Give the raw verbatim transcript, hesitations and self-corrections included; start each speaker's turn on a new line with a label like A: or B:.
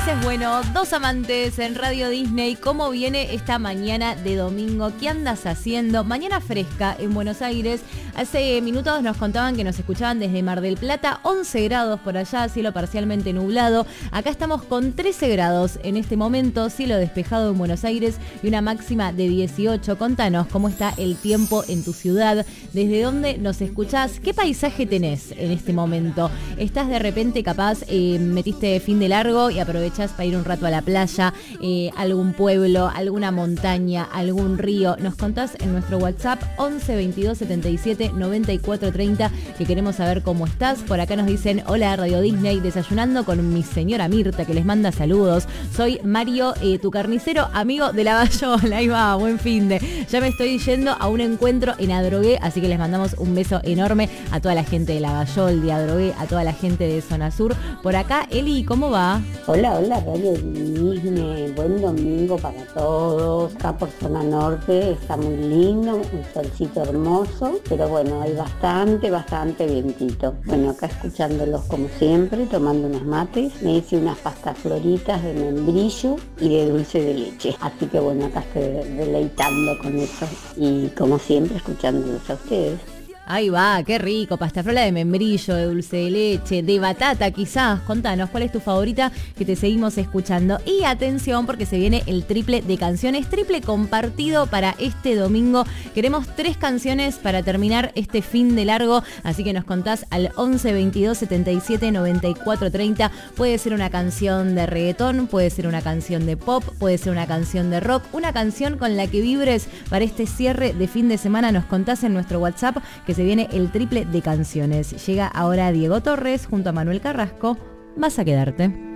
A: Entonces, bueno, dos amantes en Radio Disney. ¿Cómo viene esta mañana de domingo? ¿Qué andas haciendo? Mañana fresca en Buenos Aires. Hace minutos nos contaban que nos escuchaban desde Mar del Plata, once grados por allá, cielo parcialmente nublado. Acá estamos con trece grados en este momento, cielo despejado en Buenos Aires y una máxima de dieciocho. Contanos cómo está el tiempo en tu ciudad, desde dónde nos escuchás, qué paisaje tenés en este momento. ¿Estás de repente capaz, eh, metiste fin de largo y aprovechás para ir un rato a la playa, eh, algún pueblo, alguna montaña, algún río? Nos contás en nuestro WhatsApp once veintidós setenta y siete noventa y cuatro treinta, que queremos saber cómo estás. Por acá nos dicen: hola Radio Disney, desayunando con mi señora Mirta, que les manda saludos. Soy Mario, eh, tu carnicero, amigo de Lavallol. Ahí va, buen fin de. Ya me estoy yendo a un encuentro en Adrogué, así que les mandamos un beso enorme a toda la gente de Lavallol, de Adrogué, a toda la gente de Zona Sur. Por acá, Eli, ¿cómo va?
B: Hola, hola Radio Disney, buen domingo para todos. Acá por Zona Norte está muy lindo, un solcito hermoso, pero bueno, hay bastante, bastante vientito. Bueno, acá escuchándolos como siempre, tomando unos mates. Me hice unas pastas floritas de membrillo y de dulce de leche. Así que bueno, acá estoy deleitando con eso y como siempre escuchándolos a ustedes.
A: Ahí va, qué rico, pastafrola de membrillo, de dulce de leche, de batata quizás. Contanos, ¿cuál es tu favorita? Que te seguimos escuchando. Y atención, porque se viene el triple de canciones, triple compartido para este domingo. Queremos tres canciones para terminar este fin de largo, así que nos contás al once veintidós setenta y siete noventa y cuatro treinta. Puede ser una canción de reggaetón, puede ser una canción de pop, puede ser una canción de rock, una canción con la que vibres para este cierre de fin de semana. Nos contás en nuestro WhatsApp, que se viene el triple de canciones. Llega ahora Diego Torres junto a Manuel Carrasco. Vas a quedarte.